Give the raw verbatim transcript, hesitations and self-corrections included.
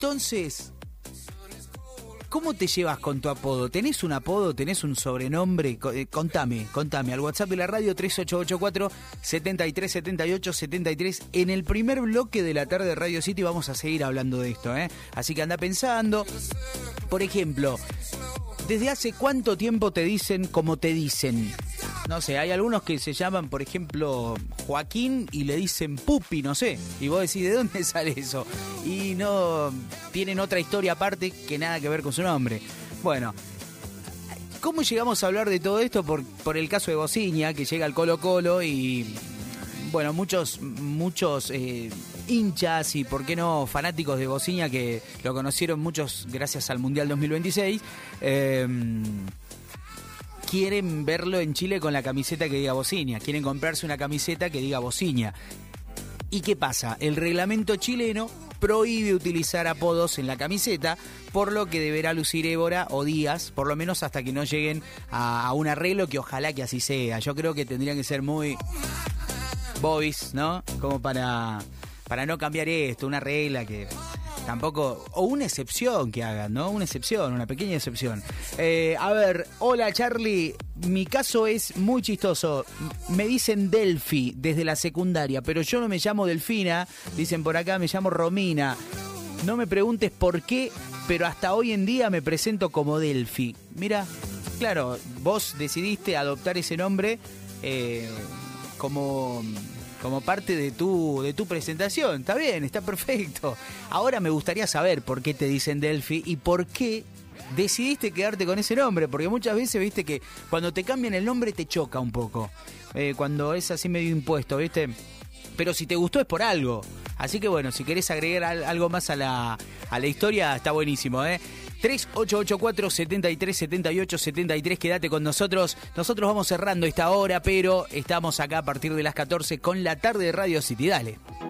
Entonces, ¿cómo te llevas con tu apodo? ¿Tenés un apodo? ¿Tenés un sobrenombre? Contame, contame. Al WhatsApp de la radio tres ocho ocho cuatro, siete tres siete ocho, siete tres. En el primer bloque de la tarde de Radio City vamos a seguir hablando de esto, ¿eh? Así que anda pensando. Por ejemplo, ¿desde hace cuánto tiempo te dicen como te dicen? No sé, hay algunos que se llaman, por ejemplo, Joaquín y le dicen Pupi, no sé. Y vos decís, ¿de dónde sale eso? Y no tienen otra historia aparte que nada que ver con su nombre. Bueno, ¿cómo llegamos a hablar de todo esto? Por, por el caso de Bociña, que llega al Colo Colo y, bueno, muchos, muchos eh, hinchas y, ¿por qué no, fanáticos de Bociña, que lo conocieron muchos gracias al Mundial dos mil veintiséis, eh... quieren verlo en Chile con la camiseta que diga Bociña, quieren comprarse una camiseta que diga Bociña. ¿Y qué pasa? El reglamento chileno prohíbe utilizar apodos en la camiseta, por lo que deberá lucir Évora o Díaz, por lo menos hasta que no lleguen a, a un arreglo, que ojalá que así sea. Yo creo que tendrían que ser muy boys, ¿no? Como para, para no cambiar esto, una regla que... Tampoco, o una excepción que hagan, ¿no? Una excepción, una pequeña excepción. Eh, a ver, hola Charlie, mi caso es muy chistoso. Me dicen Delphi desde la secundaria, pero yo no me llamo Delfina, dicen por acá, me llamo Romina. No me preguntes por qué, pero hasta hoy en día me presento como Delphi. Mira, claro, vos decidiste adoptar ese nombre eh, como... como parte de tu de tu presentación. Está bien, está perfecto. Ahora me gustaría saber por qué te dicen Delphi y por qué decidiste quedarte con ese nombre, porque muchas veces, viste, que cuando te cambian el nombre te choca un poco, eh, cuando es así medio impuesto, viste, pero si te gustó es por algo. Así que bueno, si querés agregar algo más a la, a la historia, está buenísimo, ¿eh? tres ocho ocho cuatro, siete tres siete ocho, siete tres, quédate con nosotros. Nosotros vamos cerrando esta hora, pero estamos acá a partir de las catorce con la tarde de Radio City. Dale.